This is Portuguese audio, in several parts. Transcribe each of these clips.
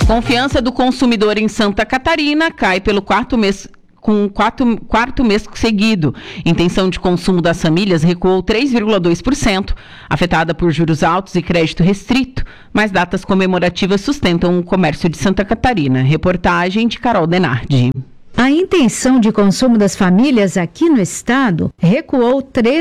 Confiança do consumidor em Santa Catarina cai pelo quarto mês seguido. Intenção de consumo das famílias recuou 3,2%, afetada por juros altos e crédito restrito, mas datas comemorativas sustentam o comércio de Santa Catarina. Reportagem de Carol Denardi. A intenção de consumo das famílias aqui no estado recuou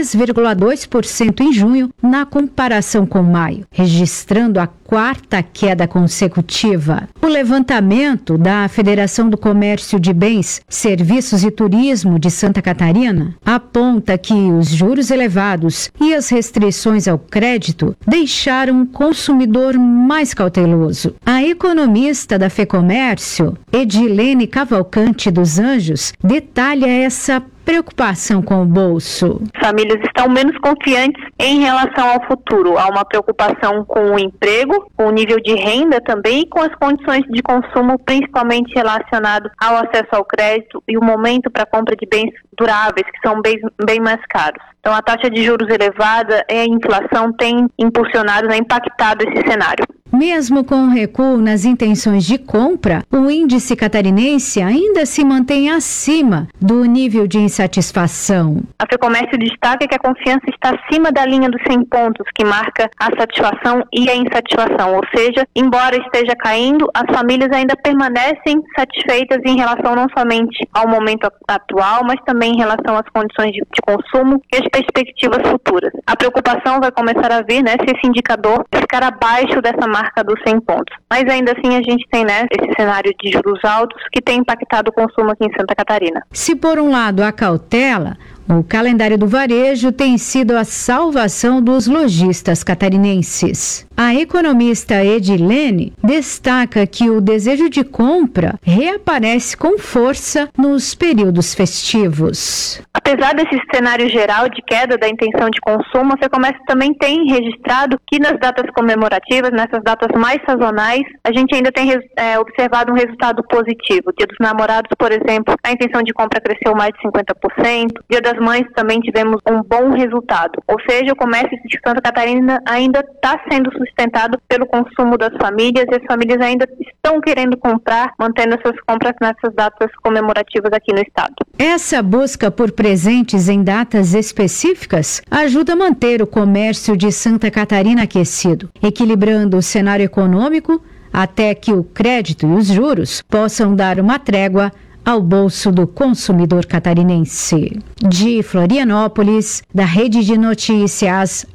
3,2% em junho na comparação com maio, registrando a quarta queda consecutiva. O levantamento da Federação do Comércio de Bens, Serviços e Turismo de Santa Catarina aponta que os juros elevados e as restrições ao crédito deixaram o consumidor mais cauteloso. A economista da FEComércio, Edilene Cavalcante dos Anjos, detalha essa preocupação com o bolso. Famílias estão menos confiantes em relação ao futuro. Há uma preocupação com o emprego, com o nível de renda também e com as condições de consumo, principalmente relacionado ao acesso ao crédito e o momento para a compra de bens duráveis, que são bem mais caros. Então, a taxa de juros elevada e a inflação têm impulsionado, impactado esse cenário. Mesmo com o recuo nas intenções de compra, o índice catarinense ainda se mantém acima do nível de insatisfação. A FEComércio destaca que a confiança está acima da linha dos 100 pontos, que marca a satisfação e a insatisfação. Ou seja, embora esteja caindo, as famílias ainda permanecem satisfeitas em relação não somente ao momento atual, mas também em relação às condições de consumo e as perspectivas futuras. A preocupação vai começar a vir, se esse indicador ficar abaixo dessa marca dos 100 pontos. Mas ainda assim a gente tem, esse cenário de juros altos que tem impactado o consumo aqui em Santa Catarina. Se por um lado a cautela, o calendário do varejo tem sido a salvação dos lojistas catarinenses. A economista Edilene destaca que o desejo de compra reaparece com força nos períodos festivos. Apesar desse cenário geral de queda da intenção de consumo, a FEComércio também tem registrado que nas datas comemorativas, nessas datas mais sazonais, a gente ainda tem observado um resultado positivo. Dia dos Namorados, por exemplo, a intenção de compra cresceu mais de 50%. Dia das Mães também tivemos um bom resultado. Ou seja, o comércio de Santa Catarina ainda está sendo sustentado pelo consumo das famílias e as famílias ainda estão querendo comprar, mantendo essas compras nessas datas comemorativas aqui no estado. Essa busca por presentes em datas específicas ajuda a manter o comércio de Santa Catarina aquecido, equilibrando o cenário econômico até que o crédito e os juros possam dar uma trégua ao bolso do consumidor catarinense. De Florianópolis, da Rede de Notícias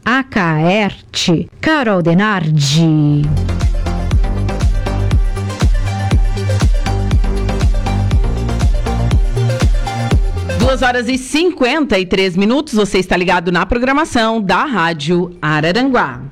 AKERT, Carol Denardi. 2h53, você está ligado na programação da Rádio Araranguá.